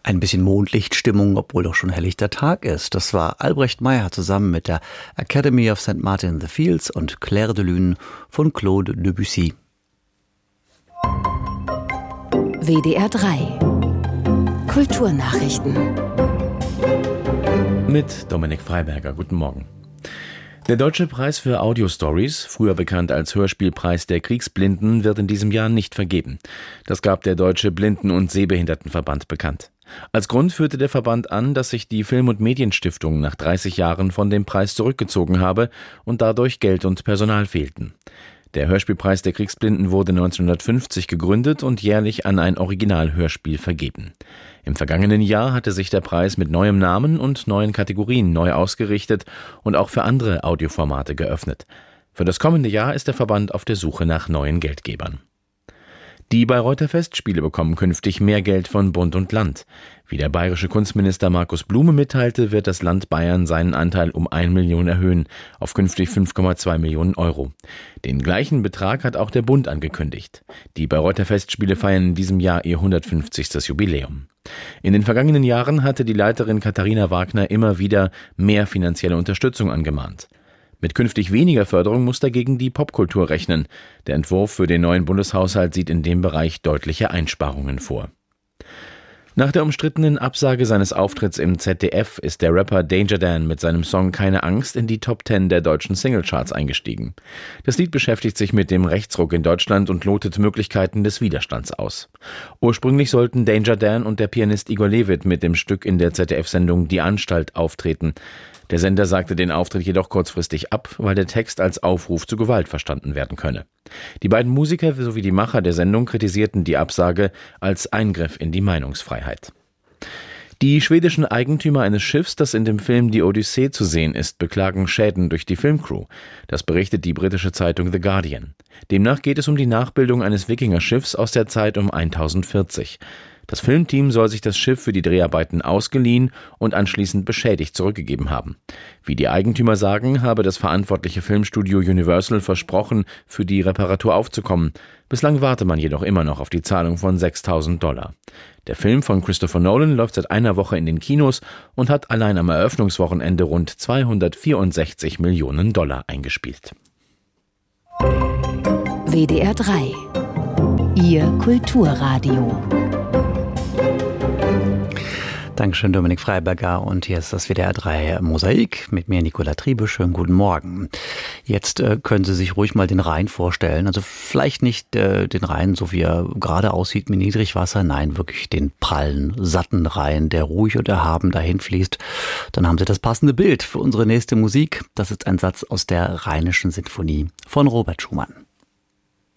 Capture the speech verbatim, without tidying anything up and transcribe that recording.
Ein bisschen Mondlichtstimmung, obwohl doch schon helllichter Tag ist. Das war Albrecht Meyer zusammen mit der Academy of Saint Martin in the Fields und Clair de Lune von Claude Debussy. W D R drei Kulturnachrichten mit Dominik Freiberger. Guten Morgen. Der Deutsche Preis für Audio-Stories, früher bekannt als Hörspielpreis der Kriegsblinden, wird in diesem Jahr nicht vergeben. Das gab der Deutsche Blinden- und Sehbehindertenverband bekannt. Als Grund führte der Verband an, dass sich die Film- und Medienstiftung nach dreißig Jahren von dem Preis zurückgezogen habe und dadurch Geld und Personal fehlten. Der Hörspielpreis der Kriegsblinden wurde neunzehnhundertfünfzig gegründet und jährlich an ein Originalhörspiel vergeben. Im vergangenen Jahr hatte sich der Preis mit neuem Namen und neuen Kategorien neu ausgerichtet und auch für andere Audioformate geöffnet. Für das kommende Jahr ist der Verband auf der Suche nach neuen Geldgebern. Die Bayreuther Festspiele bekommen künftig mehr Geld von Bund und Land. Wie der bayerische Kunstminister Markus Blume mitteilte, wird das Land Bayern seinen Anteil um eine Million erhöhen, auf künftig fünf Komma zwei Millionen Euro. Den gleichen Betrag hat auch der Bund angekündigt. Die Bayreuther Festspiele feiern in diesem Jahr ihr hundertfünfzigstes Jubiläum. In den vergangenen Jahren hatte die Leiterin Katharina Wagner immer wieder mehr finanzielle Unterstützung angemahnt. Mit künftig weniger Förderung muss dagegen die Popkultur rechnen. Der Entwurf für den neuen Bundeshaushalt sieht in dem Bereich deutliche Einsparungen vor. Nach der umstrittenen Absage seines Auftritts im Z D F ist der Rapper Danger Dan mit seinem Song Keine Angst in die Top Ten der deutschen Singlecharts eingestiegen. Das Lied beschäftigt sich mit dem Rechtsruck in Deutschland und lotet Möglichkeiten des Widerstands aus. Ursprünglich sollten Danger Dan und der Pianist Igor Levit mit dem Stück in der Z D F-Sendung Die Anstalt auftreten. Der Sender sagte den Auftritt jedoch kurzfristig ab, weil der Text als Aufruf zu Gewalt verstanden werden könne. Die beiden Musiker sowie die Macher der Sendung kritisierten die Absage als Eingriff in die Meinungsfreiheit. Die schwedischen Eigentümer eines Schiffs, das in dem Film Die Odyssee zu sehen ist, beklagen Schäden durch die Filmcrew. Das berichtet die britische Zeitung The Guardian. Demnach geht es um die Nachbildung eines Wikingerschiffs aus der Zeit um tausendvierzig. Das Filmteam soll sich das Schiff für die Dreharbeiten ausgeliehen und anschließend beschädigt zurückgegeben haben. Wie die Eigentümer sagen, habe das verantwortliche Filmstudio Universal versprochen, für die Reparatur aufzukommen. Bislang warte man jedoch immer noch auf die Zahlung von sechstausend Dollar. Der Film von Christopher Nolan läuft seit einer Woche in den Kinos und hat allein am Eröffnungswochenende rund zweihundertvierundsechzig Millionen Dollar eingespielt. W D R drei Ihr Kulturradio. Dankeschön, Dominik Freiberger. Und hier ist das W D R drei Mosaik mit mir, Nicola Triebe. Schönen guten Morgen. Jetzt äh, können Sie sich ruhig mal den Rhein vorstellen. Also vielleicht nicht äh, den Rhein, so wie er gerade aussieht mit Niedrigwasser. Nein, wirklich den prallen, satten Rhein, der ruhig und erhaben dahin fließt. Dann haben Sie das passende Bild für unsere nächste Musik. Das ist ein Satz aus der Rheinischen Sinfonie von Robert Schumann.